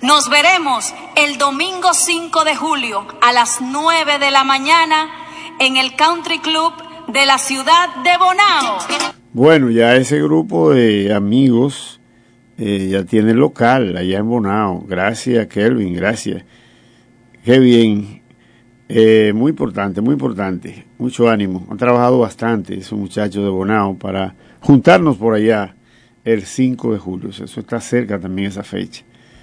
Nos veremos el domingo 5 de julio a las 9 de la mañana en el Country Club de la ciudad de Bonao. Bueno, ya ese grupo de amigos ya tiene local allá en Bonao. Gracias, Kelvin, gracias. Qué bien. Muy importante, muy importante. Mucho ánimo. Han trabajado bastante esos muchachos de Bonao para juntarnos por allá el 5 de julio. Eso está cerca también esa fecha.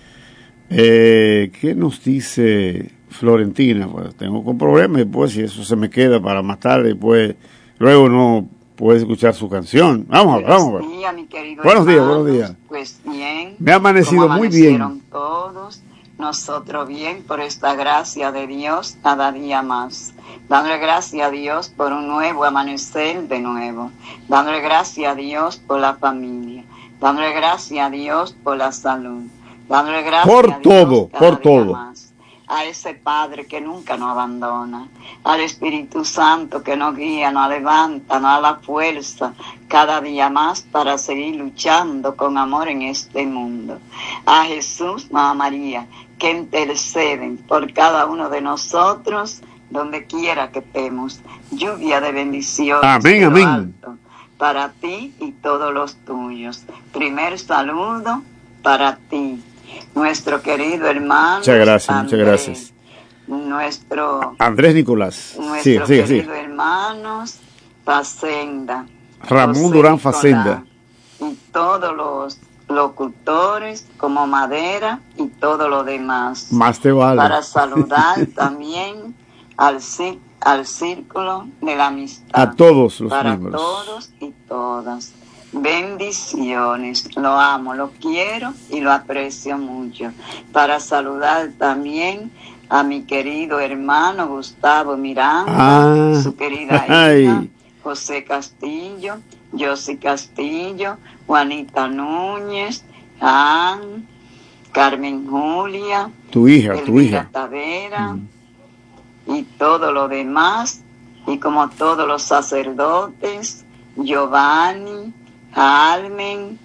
¿Qué nos dice Florentina? Pues tengo un problema después, si eso se me queda para más tarde, pues luego no puedes escuchar su canción. Vamos a ver. Buenos días, mi querido buenos hermano. Días. Pues bien. Me ha amanecido muy bien. Todos, nosotros bien, por esta gracia de Dios, cada día más. Dándole gracias a Dios por un nuevo amanecer de nuevo. Dándole gracias a Dios por la familia. Dándole gracias a Dios por la salud. Dándole gracias por a Dios por todo. Más, a ese Padre que nunca nos abandona, al Espíritu Santo que nos guía, nos levanta, nos da la fuerza cada día más para seguir luchando con amor en este mundo. A Jesús, Mamá María, que interceden por cada uno de nosotros, donde quiera que estemos. Lluvia de bendiciones. Amén, amén. Alto, para ti y todos los tuyos. Primer saludo para ti, nuestro querido hermano. Muchas gracias, Andrés, muchas gracias. Nuestro Andrés Nicolás. Nuestro querido hermanos Facenda. Ramón José Durán Nicolás, Facenda. Y todos los locutores como Madera y todo lo demás. Más te vale. Para saludar también al círculo de la amistad. A todos los para miembros. Todos y todas. Bendiciones, lo amo, lo quiero y lo aprecio mucho. Para saludar también a mi querido hermano Gustavo Miranda, su querida hija José Castillo, Josy Castillo, Juanita Núñez, Ann, Carmen Julia, tu hija Tavera, y todo lo demás, y como todos los sacerdotes, Giovanni, Almen,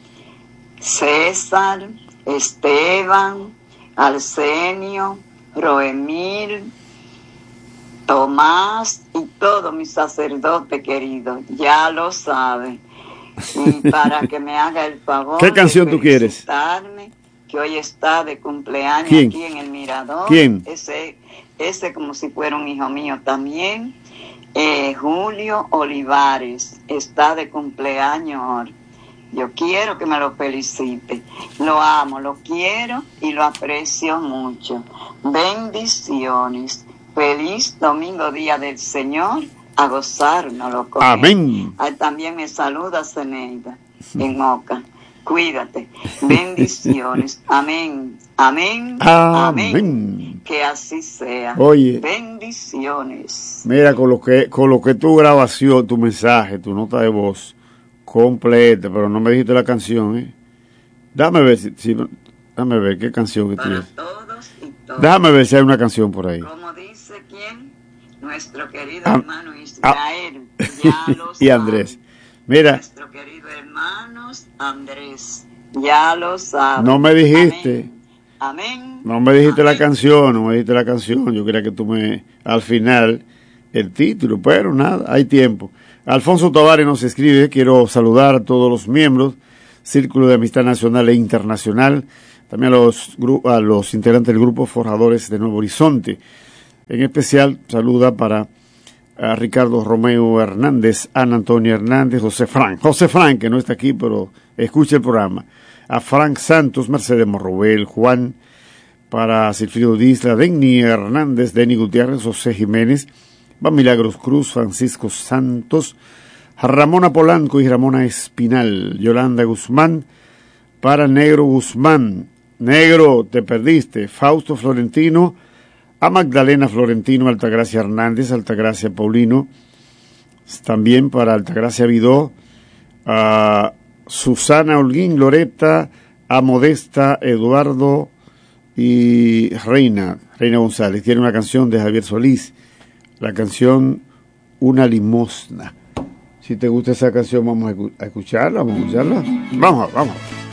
César, Esteban, Arsenio, Roemil, Tomás y todos mis sacerdotes queridos, ya lo saben. Y para que me haga el favor ¿qué canción tú quieres? Que hoy está de cumpleaños aquí en el Mirador. ¿Quién? Ese como si fuera un hijo mío también. Julio Olivares está de cumpleaños. Yo quiero que me lo felicite. Lo amo, lo quiero y lo aprecio mucho. Bendiciones. Feliz domingo, día del Señor. A gozárnoslo con amén. Él. También me saluda Zeneida en Moca. Cuídate. Bendiciones. Amén. Amén. Amén. Que así sea. Oye. Bendiciones. Mira, con lo que tu grabación, tu mensaje, tu nota de voz completa, pero no me dijiste la canción, ¿eh? Dame ver dame ver qué canción que tienes. Déjame ver si hay una canción por ahí. Como dice quién, nuestro querido hermano Israel, ya lo y Andrés. Mira. Nuestro querido hermano Andrés, ya lo sabe. No me dijiste. Amén. No me dijiste la canción, Yo quería que tú al final, el título, pero nada, hay tiempo. Alfonso Tavares nos escribe: quiero saludar a todos los miembros, Círculo de Amistad Nacional e Internacional, también a los integrantes del grupo Forjadores de Nuevo Horizonte. En especial, saluda para a Ricardo Romeo Hernández, Ana Antonia Hernández, José Frank, que no está aquí, pero escucha el programa. A Frank Santos, Mercedes Morrobel, Juan, para Silfrido Disla, Denny Hernández, Denny Gutiérrez, José Jiménez, Van Milagros Cruz, Francisco Santos, Ramona Polanco y Ramona Espinal, Yolanda Guzmán, para Negro Guzmán, Negro, te perdiste, Fausto Florentino, a Magdalena Florentino, Altagracia Hernández, Altagracia Paulino, también para Altagracia Vidó, a Susana Holguín, Loreta, a Modesta, Eduardo y Reina González. Tiene una canción de Javier Solís, la canción Una Limosna. Si te gusta esa canción, vamos a escucharla. Vamos.